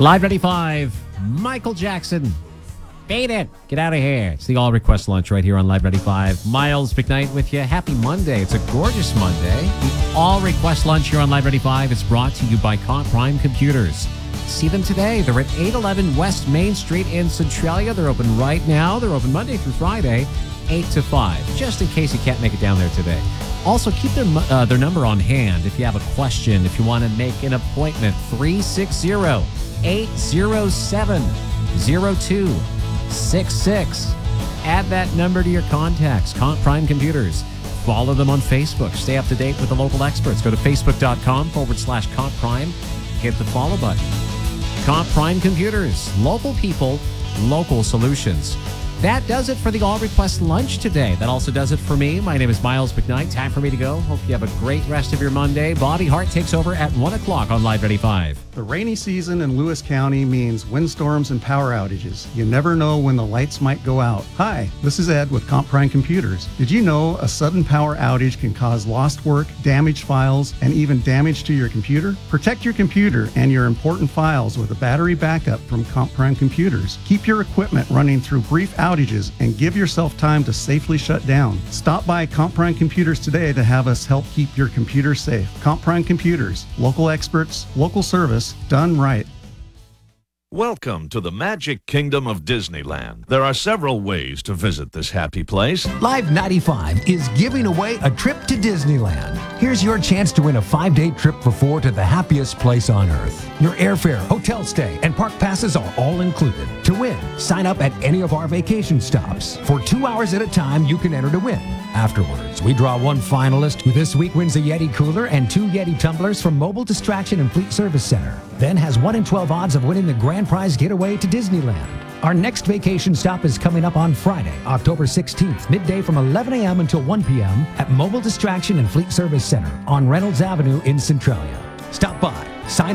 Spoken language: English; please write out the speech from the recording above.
Live 95, Michael Jackson. Beat it. Get out of here. It's the All Request Lunch right here on Live 95. Miles McKnight with you. Happy Monday. It's a gorgeous Monday. The All Request Lunch here on Live 95 is brought to you by Comp Prime Computers. See them today. They're at 811 West Main Street in Centralia. They're open right now. They're open Monday through Friday, 8 to 5, just in case you can't make it down there today. Also, keep their number on hand if you have a question, if you want to make an appointment. 360-807-0266. Add that number to your contacts. Comp Prime Computers. Follow them on Facebook. Stay up to date with the local experts. Go to facebook.com/Comp Prime. Hit the follow button. Comp Prime Computers. Local people, local solutions. That does it for the All Request Lunch today. That also does it for me. My name is Miles McKnight. Time for me to go. Hope you have a great rest of your Monday. Bobby Hart takes over at 1 o'clock on Live 95. The rainy season in Lewis County means windstorms and power outages. You never know when the lights might go out. Hi, this is Ed with Comp Prime Computers. Did you know a sudden power outage can cause lost work, damaged files, and even damage to your computer? Protect your computer and your important files with a battery backup from Comp Prime Computers. Keep your equipment running through brief outages and give yourself time to safely shut down. Stop by Comp Prime Computers today to have us help keep your computer safe. Comp Prime Computers, local experts, local service, done right. Welcome to the Magic Kingdom of Disneyland. There are several ways to visit this happy place. Live 95 is giving away a trip to Disneyland. Here's your chance to win a 5-day trip for 4 to the happiest place on earth. Your airfare, hotel stay, and park passes are all included. To win, sign up at any of our vacation stops. For 2 hours at a time, you can enter to win. Afterwards, we draw one finalist who this week wins a Yeti cooler and 2 Yeti tumblers from Mobile Distraction and Fleet Service Center. Then has 1 in 12 odds of winning the grand prize getaway to Disneyland. Our next vacation stop is coming up on Friday, October 16th, midday from 11 a.m. until 1 p.m. at Mobile Distraction and Fleet Service Center on Reynolds Avenue in Centralia. Stop by, sign